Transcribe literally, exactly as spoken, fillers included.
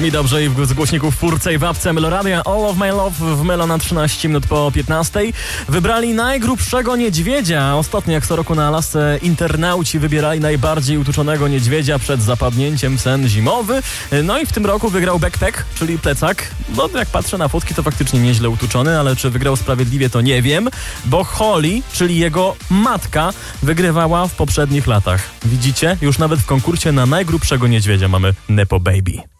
Brzmi dobrze i z głośników w furce i w apce Meloradia. All of My Love w Melo na trzynaście minut po piętnastej. Wybrali najgrubszego niedźwiedzia. Ostatnio jak co roku na Alasce internauci wybierali najbardziej utuczonego niedźwiedzia przed zapadnięciem w sen zimowy. No i w tym roku wygrał backpack, czyli plecak. No jak patrzę na fotki, to faktycznie nieźle utuczony, ale czy wygrał sprawiedliwie, to nie wiem, bo Holly, czyli jego matka, wygrywała w poprzednich latach. Widzicie? Już nawet w konkursie na najgrubszego niedźwiedzia mamy Nepo Baby.